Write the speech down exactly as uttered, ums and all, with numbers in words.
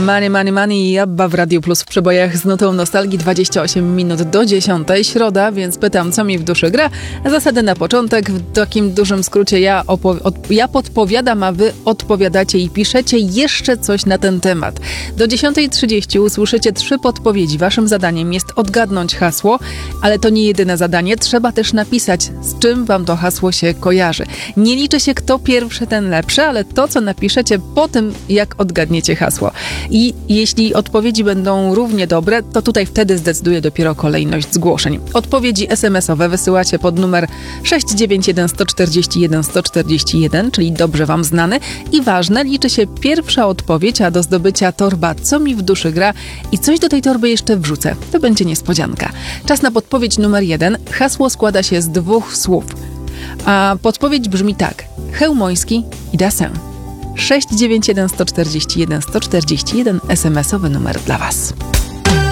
Money, money, money i Abba w Radio Plus w przebojach z nutą nostalgii. Dwadzieścia osiem minut do dziesiątej, środa, więc pytam, co mi w duszy gra. Zasady na początek, w takim dużym skrócie ja, opo- od- ja podpowiadam, a wy odpowiadacie i piszecie jeszcze coś na ten temat. Do dziesiątej trzydzieści usłyszycie trzy podpowiedzi. Waszym zadaniem jest odgadnąć hasło, ale to nie jedyne zadanie. Trzeba też napisać, z czym wam to hasło się kojarzy. Nie liczy się, kto pierwszy, ten lepszy, ale to, co napiszecie po tym, jak odgadniecie hasło. I jeśli odpowiedzi będą równie dobre, to tutaj wtedy zdecyduje dopiero kolejność zgłoszeń. Odpowiedzi es em esowe wysyłacie pod numer sześć dziewięć jeden jeden cztery jeden jeden cztery jeden, czyli dobrze wam znany. I ważne, liczy się pierwsza odpowiedź, a do zdobycia torba Co mi w duszy gra i coś do tej torby jeszcze wrzucę. To będzie niespodzianka. Czas na podpowiedź numer jeden. Hasło składa się z dwóch słów. A podpowiedź brzmi tak. Chełmoński i Dassin. sześć dziewięć jeden jeden cztery jeden jeden cztery jeden es em esowy numer dla was.